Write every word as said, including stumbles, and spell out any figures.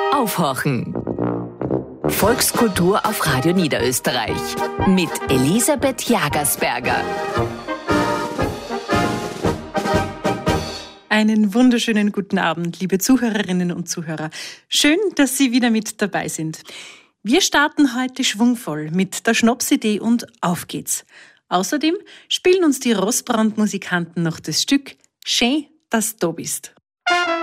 Aufhorchen. Volkskultur auf Radio Niederösterreich mit Elisabeth Jagersberger. Einen wunderschönen guten Abend, liebe Zuhörerinnen und Zuhörer. Schön, dass Sie wieder mit dabei sind. Wir starten heute schwungvoll mit der Schnapsidee und auf geht's. Außerdem spielen uns die Rossbrand-Musikanten noch das Stück Schön, dass du da bist.